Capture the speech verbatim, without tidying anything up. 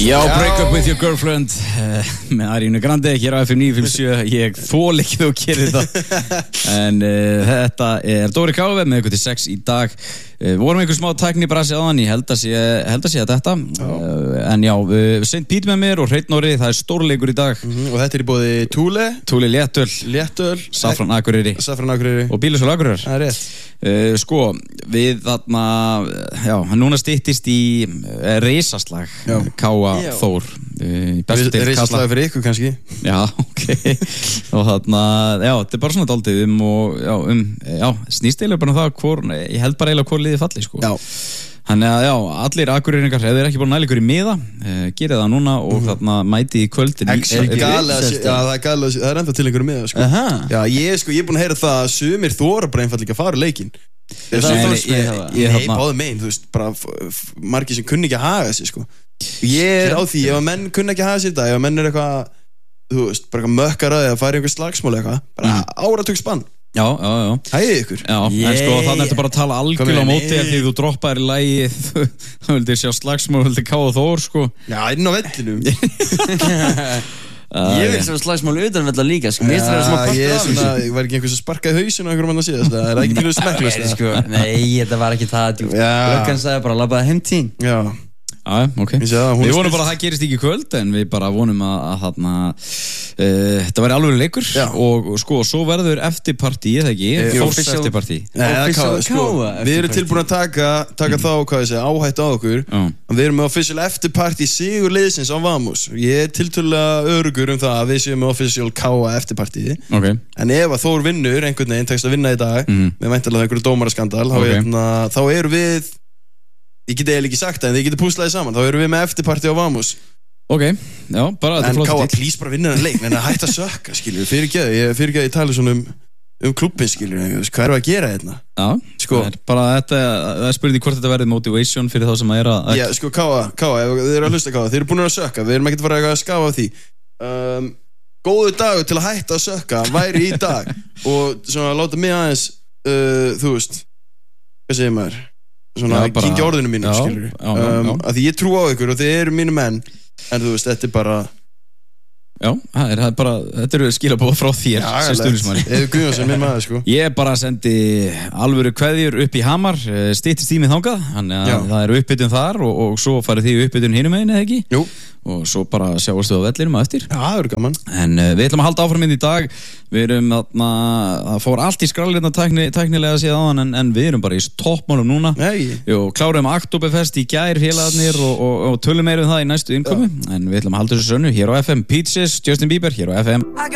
Já, break up with your girlfriend uh, með Ariana Grande hér á F M níu fimm sjö. Ég þoli ekki þú gerir það. En uh, þetta er Dóri Káve með ykkur til sex í dag. uh, Vorum einhver smá tækni brasi áðan. Ég held að sé, held að sé að þetta uh, En já, uh, Saint Pete með mér og Hreinn Orri. Það er stórleikur í dag. mm-hmm. Og þetta er í boði Thule Thule Léttöl, Léttöl Safran Akureyri Safran Akureyri og Bílasölu Akureyrar. Það er rétt. uh, Sko, við þarna Já, núna styttist í uh, risaslag Káa Þór uh, Risaslag fyrir ykkur kannski. Já, ok. Og þarna, já, þetta er bara svona daldið um og, já, um, já, snýst eiginlega bara um það hvor, ég held bara eiginlega hvor liði falli, sko. Já. Þannig að, já, allir Akureyringar, ef þeir ekki búin að næla ykkur í miða, uh, gerið það núna og mm-hmm. þarna mætið í kvöldin. Ekki gali að sé, já, það er gali að sé, það er ennþá til einhverju miða, sko. Aha. Já, ég, sko, ég er búin að heyra það að sumir þora bara einfallega ekki að fara í leikinn. Það er það ég, ég, Nei, báðu megin, þú veist, bara margir sem kunni ekki að haga sig, sko. Ég er á því, ef að menn kunni ekki að haga sig þetta, ef að menn er eitthvað, þú veist, bara eitthvað mökkaraði að fara í einhver slagsmál eitthvað, bara mm. áratug spann. Já, já, já. Hæðið ykkur. Já, yeah. En sko þannig ertu bara að tala algjörlega á móti ef því þú droppaðir í lagi, þá vildi sjá slagsmál, vildi Káa Þór, sko. Já, inn á vellinum. Uh, ég vil sjá slagsmál utan vella líka, sko. Mér finnst það smá partur af þessu. Ég var ekki einhvers að sparka í hausinu á einhverjum mann að síðast, það er ekki mjög smekklust. Sko. Nei, þetta var ekki það djúpt. Löggan sagði bara labbaði heim tín. Já. Já, ok. Við vonum bara að það gerist ekki í kvöld, en við bara vonum að, að þarna, uh, þetta væri alveg leikur og, og sko, svo verður eftirpartí, eða ekki? E, Fórst eftirpartí. Nei, sko, við erum tilbúin að taka, taka þá, hvað ég segja, áhættu á okkur. Mm. Við erum með official eftirpartí sigur liðsins á Vamos. Ég er tiltölulega örugur um það að við séum með official Káa eftirpartí. Okay. En ef að Þór vinnur, einhvern veginn tekst að vinna í dag, mm. með væntanlega einhverju dómaraskandal, okay. þá, þá erum við Ég geti eiginlega ekki sagt það, en þið geti púslaði saman. Þá erum við með eftirparti á Vamos. Ok, já, bara þetta er flott. En Káa, please bara vinna þennan leik, en það hætti að sökka, skilur. Fyrirgeðu, ég fyrirgeðu ég tala svona um, um klubbin, skilur. Hvað erum við að gera hérna? Já, sko. Það er bara þetta, það er spurning hvort þetta verður motivation fyrir þá sem að er að... Já, sko, Káa, Káa, ef þið eru að hlusta Káa, þið eru búin að sökka, við erum ekkert að fara eitthvað að skafa á því. Um, góðu dagur til að hætta að sökka væri í dag og svona láta mig aðeins, uh, þú veist, hvað segir maður? Svona já, bara, kynkja orðinu mínu, skilur já, já, já. Um, að því ég trú á ykkur og þið eru mínu menn en þú veist, þetta er bara já, það er, það er bara þetta eru skilabóð frá þér sem stuðningsmanni eða Guðjónsson, minn maður, sko ég bara sendi alvöru kveðjur upp í Hamar styttist tímið þangað þannig að já. Það eru uppbytun þar og, og svo farið þið uppbytun hinum megin, eða ekki? Jú og svo bara sjáumst við á vellinum á eftir já, það eru gaman en uh, við ætlum að halda áfram inn í dag við erum þarna það fór allt í skrallirna tækni, tæknilega séð áðan en, en við erum bara í toppmálum núna Jú, klárum Oktoberfest í gær félagarnir og, og, og tölum meira um það í næstu innkomu en við ætlum að halda þessu sönnu hér á F M Pizzas, Justin Bieber hér á F M